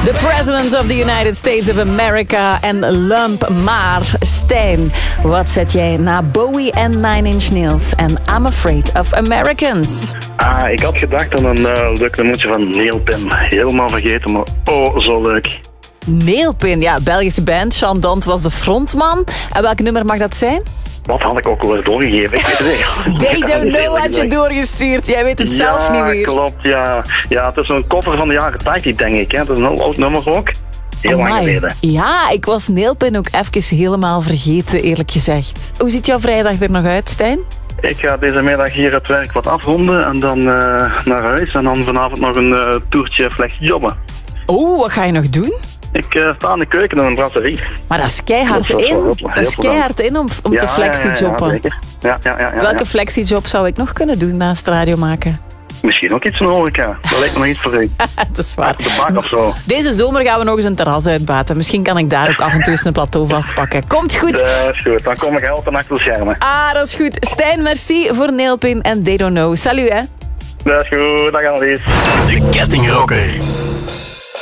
The President of the United States of America en Lump. Maar Stijn, wat zet jij na Bowie en Nine Inch Nails en I'm Afraid of Americans? Ik had gedacht aan een leuk nummertje van Neilpin. Helemaal vergeten, maar zo leuk. Neilpin, ja, Belgische band. Sean Dant was de frontman. En welk nummer mag dat zijn? Wat had ik ook alweer doorgegeven? Ik weet het niet. They don't know had je doorgestuurd. Jij weet het zelf niet meer. Klopt, ja. Ja, het is een cover van de jaren 80, denk ik. Hè. Het is een heel oud nummer ook. Heel lang geleden. Ja, ik was Neilpin ook even helemaal vergeten, eerlijk gezegd. Hoe ziet jouw vrijdag er nog uit, Stijn? Ik ga deze middag hier het werk wat afronden en dan naar huis. En dan vanavond nog een toertje flex jobben. Oh, wat ga je nog doen? Ik sta in de keuken in een brasserie. Maar dat is keihard in om te flexijobben. Ja. Welke flexiejob zou ik nog kunnen doen naast radio maken? Misschien ook iets in de horeca. Dat lijkt me nog iets voor u. Dat is waar. De bak of zo. Deze zomer gaan we nog eens een terras uitbaten. Misschien kan ik daar ook af en toe eens een plateau vastpakken. Komt goed. Dat is goed. Dan kom ik helpen achter de schermen. Dat is goed. Stijn, merci voor Neilpin en They Don't Know. Salut, hè. Dat is goed. Dan gaan we eens. De Kettingrocker.